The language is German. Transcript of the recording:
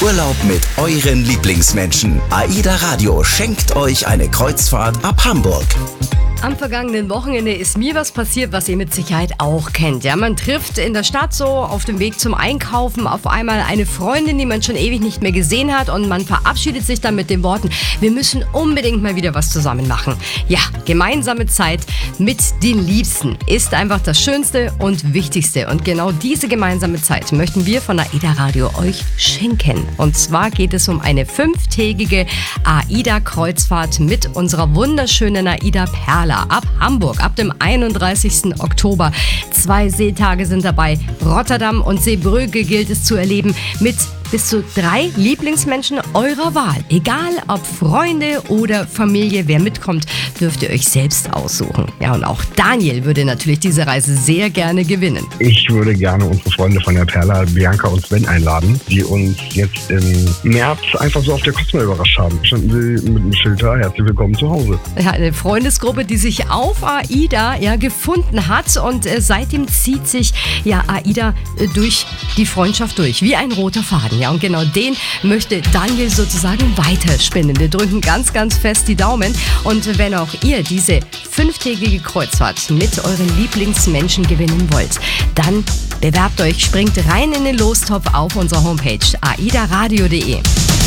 Urlaub mit euren Lieblingsmenschen. AIDA Radio schenkt euch eine Kreuzfahrt ab Hamburg. Am vergangenen Wochenende ist mir was passiert, was ihr mit Sicherheit auch kennt. Ja, man trifft in der Stadt so auf dem Weg zum Einkaufen auf einmal eine Freundin, die man schon ewig nicht mehr gesehen hat, und man verabschiedet sich dann mit den Worten: Wir müssen unbedingt mal wieder was zusammen machen. Ja, gemeinsame Zeit mit den Liebsten ist einfach das Schönste und Wichtigste. Und genau diese gemeinsame Zeit möchten wir von AIDA Radio euch schenken. Und zwar geht es um eine 5-tägige AIDA-Kreuzfahrt mit unserer wunderschönen AIDA Perla ab Hamburg ab dem 31. Oktober. 2 Seetage sind dabei. Rotterdam und Seebrugge gilt es zu erleben mit bis zu 3 Lieblingsmenschen eurer Wahl. Egal ob Freunde oder Familie, wer mitkommt, dürft ihr euch selbst aussuchen. Ja, und auch Daniel würde natürlich diese Reise sehr gerne gewinnen. Ich würde gerne unsere Freunde von der Perla, Bianca und Sven, einladen, die uns jetzt im März einfach so auf der Cosmo überrascht haben. Standen sie mit einem Schild da: Herzlich willkommen zu Hause. Ja, eine Freundesgruppe, die sich auf AIDA gefunden hat, und seitdem zieht sich AIDA durch die Freundschaft durch, wie ein roter Faden. Ja, und genau den möchte Daniel sozusagen weiterspinnen. Wir drücken ganz, ganz fest die Daumen. Und wenn auch ihr diese 5-tägige Kreuzfahrt mit euren Lieblingsmenschen gewinnen wollt, dann bewerbt euch, springt rein in den Lostopf auf unserer Homepage aidaradio.de.